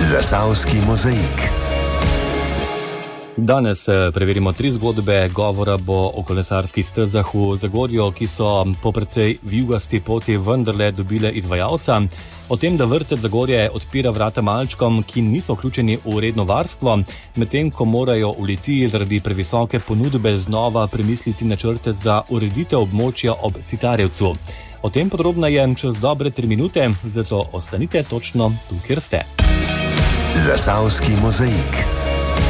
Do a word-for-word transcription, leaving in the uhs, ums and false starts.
Zasavski mozaik. Danes preverimo tri zgodbe. Govora bo o kolesarskih stezah v Zagorju, ki so po precej vijugasti poti vendarle dobile izvajalca. O tem, da vrtec Zagorje odpira vrata malčkom, ki niso vključeni v redno varstvo, medtem ko morajo v Litiji zaradi previsoke ponudbe znova premisliti načrte za ureditev območja ob Sitarjevcu. O tem podrobneje čez dobre tri minute, zato ostanite točno tu, kjer ste. Zasavski mozaik.